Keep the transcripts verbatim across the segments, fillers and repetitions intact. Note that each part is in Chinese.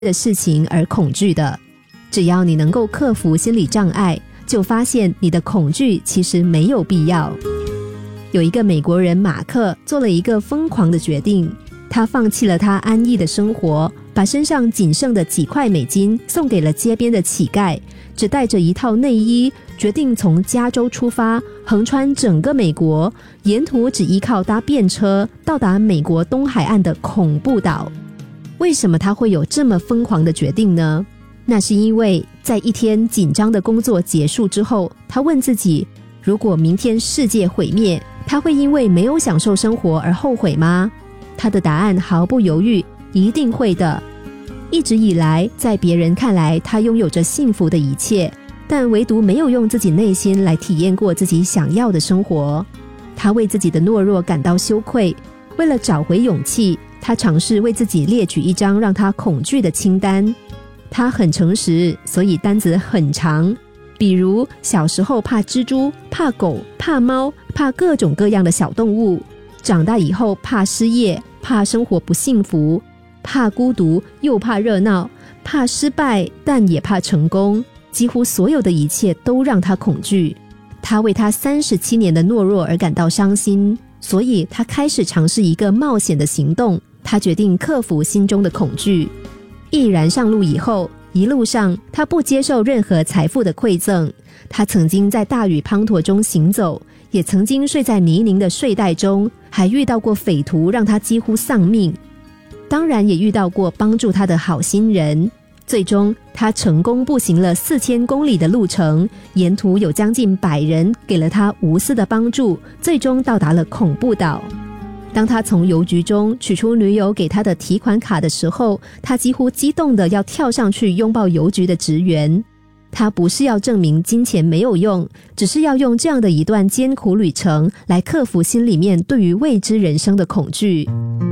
的事情而恐惧的。只要你能够克服心理障碍，就发现你的恐惧其实没有必要。有一个美国人马克做了一个疯狂的决定，他放弃了他安逸的生活，把身上仅剩的几块美金送给了街边的乞丐，只带着一套内衣，决定从加州出发，横穿整个美国，沿途只依靠搭便车到达美国东海岸的恐怖岛。为什么他会有这么疯狂的决定呢？那是因为在一天紧张的工作结束之后，他问自己，如果明天世界毁灭，他会因为没有享受生活而后悔吗？他的答案毫不犹豫，一定会的。一直以来，在别人看来他拥有着幸福的一切，但唯独没有用自己内心来体验过自己想要的生活。他为自己的懦弱感到羞愧，为了找回勇气，他尝试为自己列举一张让他恐惧的清单。他很诚实，所以单子很长，比如小时候怕蜘蛛、怕狗、怕猫、怕各种各样的小动物，长大以后怕失业、怕生活不幸福，怕孤独又怕热闹，怕失败但也怕成功，几乎所有的一切都让他恐惧。他为他三十七年的懦弱而感到伤心，所以他开始尝试一个冒险的行动。他决定克服心中的恐惧。毅然上路以后，一路上他不接受任何财富的馈赠。他曾经在大雨滂沱中行走，也曾经睡在泥泞的睡袋中，还遇到过匪徒让他几乎丧命。当然也遇到过帮助他的好心人。最终他成功步行了四千公里的路程，沿途有将近百人给了他无私的帮助，最终到达了恐怖岛。当他从邮局中取出女友给他的提款卡的时候，他几乎激动地要跳上去拥抱邮局的职员。他不是要证明金钱没有用，只是要用这样的一段艰苦旅程来克服心里面对于未知人生的恐惧。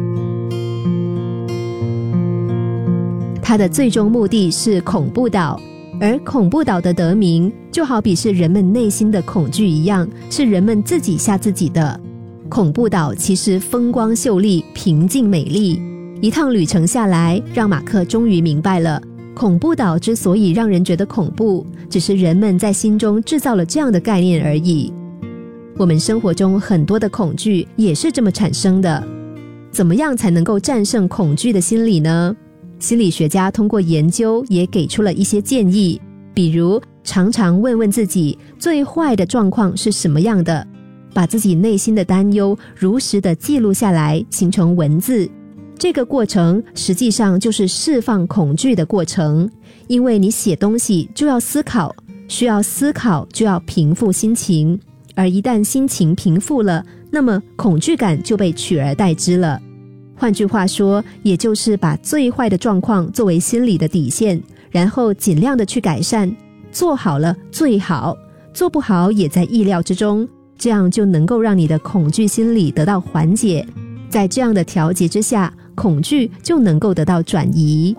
他的最终目的是恐怖岛，而恐怖岛的得名就好比是人们内心的恐惧一样，是人们自己吓自己的。恐怖岛其实风光秀丽，平静美丽。一趟旅程下来，让马克终于明白了，恐怖岛之所以让人觉得恐怖，只是人们在心中制造了这样的概念而已。我们生活中很多的恐惧也是这么产生的。怎么样才能够战胜恐惧的心理呢？心理学家通过研究也给出了一些建议，比如常常问问自己最坏的状况是什么样的，把自己内心的担忧如实的记录下来，形成文字。这个过程实际上就是释放恐惧的过程，因为你写东西就要思考，需要思考就要平复心情，而一旦心情平复了，那么恐惧感就被取而代之了。换句话说，也就是把最坏的状况作为心理的底线，然后尽量的去改善，做好了最好，做不好也在意料之中，这样就能够让你的恐惧心理得到缓解。在这样的调节之下，恐惧就能够得到转移。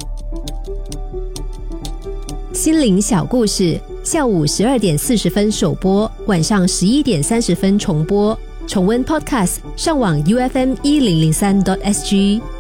心灵小故事，下午十二点四十分首播，晚上十一点三十分重播。重温 Podcast， 上网 U F M 一零零三 点 S G。